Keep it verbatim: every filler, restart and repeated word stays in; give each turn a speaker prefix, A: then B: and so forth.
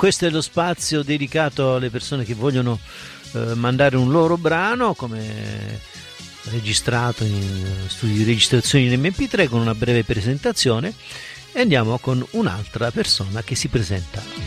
A: questo è lo spazio dedicato alle persone che vogliono eh, mandare un loro brano come registrato in studi di registrazione in emme pi tre con una breve presentazione, e andiamo con un'altra persona che si presenta.